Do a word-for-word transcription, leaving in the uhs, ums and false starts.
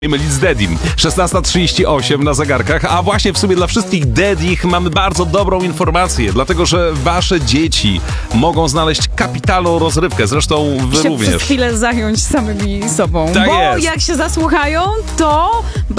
Mylić z Dedim. szesnasta trzydzieści osiem na zegarkach, a właśnie w sumie dla wszystkich Dedich mamy bardzo dobrą informację, dlatego że wasze dzieci mogą znaleźć kapitalną rozrywkę, zresztą wy się również. Przez chwilę zająć samymi sobą, Tak bo jest. jak się zasłuchają, to